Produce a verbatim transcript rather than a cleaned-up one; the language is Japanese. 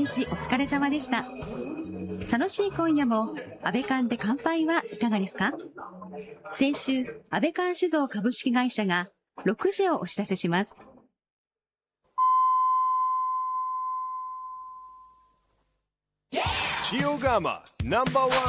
日お疲れ様でした。楽しい今夜も安倍館で乾杯はいかがですか？先週、安倍館酒造株式会社がろくじをお知らせします。 塩釜ナンバーワン